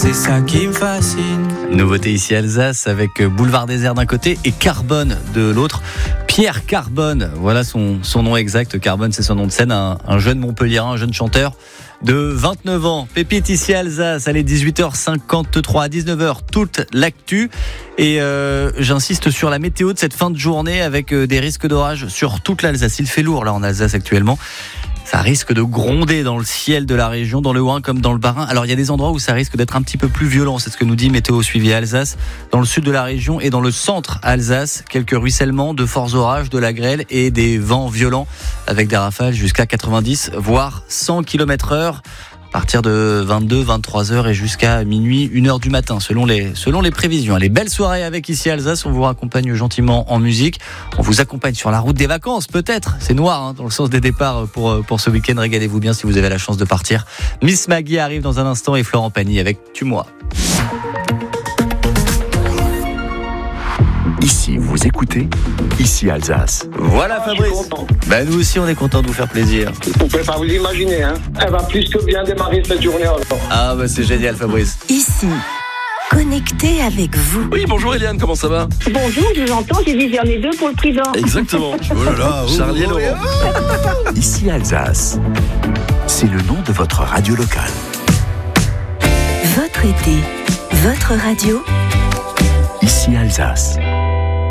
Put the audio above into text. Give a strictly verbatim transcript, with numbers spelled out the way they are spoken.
C'est ça qui me fascine. Nouveauté ici Alsace avec Boulevard Désert d'un côté et Carbone de l'autre. Pierre Carbone, voilà son, son nom exact. Carbone, c'est son nom de scène, un, un jeune Montpelliérain, un jeune chanteur de vingt-neuf ans. Pépite ici Alsace, allez, dix-huit heures cinquante-trois à dix-neuf heures, toute l'actu. Et euh, j'insiste sur la météo de cette fin de journée avec euh, des risques d'orage sur toute l'Alsace. Il fait lourd là en Alsace actuellement. Ça risque de gronder dans le ciel de la région, dans le Haut-Rhin comme dans le Bas-Rhin. Alors il y a des endroits où ça risque d'être un petit peu plus violent, c'est ce que nous dit Météo Suivi Alsace. Dans le sud de la région et dans le centre Alsace, quelques ruissellements, de forts orages, de la grêle et des vents violents avec des rafales jusqu'à quatre-vingt-dix voire cent kilomètres heure. À partir de vingt-deux, vingt-trois heures et jusqu'à minuit, une heure du matin, selon les, selon les prévisions. Allez, belle soirée avec ici Alsace. On vous raccompagne gentiment en musique. On vous accompagne sur la route des vacances, peut-être. C'est noir, hein, dans le sens des départs pour, pour ce week-end. Régalez-vous bien si vous avez la chance de partir. Miss Maggie arrive dans un instant et Florent Pagny avec Tue-moi. Ici, vous écoutez, ici Alsace. Voilà Fabrice. Bah, nous aussi, on est content de vous faire plaisir. Vous pouvez pas vous imaginer, hein. Elle va plus que bien démarrer cette journée alors. Ah bah c'est génial Fabrice. Ici, connecté avec vous. Oui, bonjour Eliane, comment ça va? Bonjour, je vous entends, j'ai dit j'en ai deux pour le prison. Exactement. Oh là là, Charlie et Laurent. Ici Alsace. C'est le nom de votre radio locale. Votre été, votre radio. Ici Alsace.